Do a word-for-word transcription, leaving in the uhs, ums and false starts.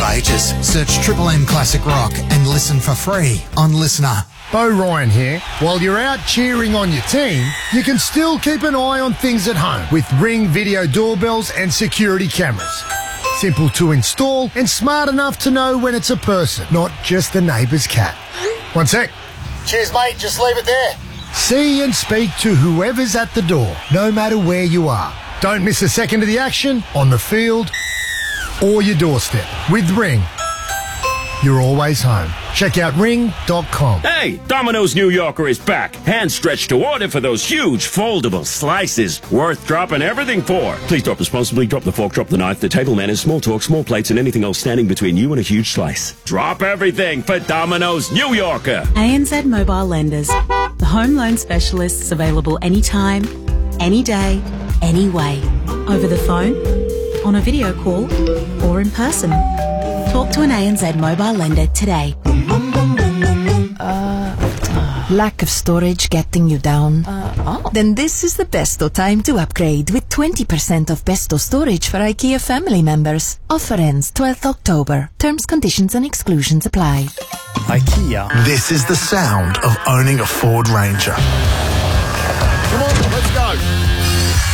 of ages. Search Triple M Classic Rock and listen for free on Listener. Bo Ryan here. While you're out cheering on your team, you can still keep an eye on things at home with Ring video doorbells and security cameras. Simple to install and smart enough to know when it's a person, not just the neighbour's cat. One sec. Cheers, mate. Just leave it there. See and speak to whoever's at the door, no matter where you are. Don't miss a second of the action on the field or your doorstep. With Ring, you're always home. Check out ring dot com. Hey, Domino's New Yorker is back. Hand stretched to order for those huge foldable slices. Worth dropping everything for. Please drop responsibly. Drop the fork, drop the knife, the table manners, small talk, small plates, and anything else standing between you and a huge slice. Drop everything for Domino's New Yorker. A N Z Mobile Lenders. The home loan specialists available anytime, any day, any way. Over the phone, on a video call, or in person. Talk to an A N Z mobile lender today. Uh, lack of storage getting you down? Uh, oh. Then this is the Besto time to upgrade with twenty percent off Besto storage for IKEA family members. Offer ends twelfth October. Terms, conditions and exclusions apply. IKEA. This is the sound of owning a Ford Ranger. Come on, let's go.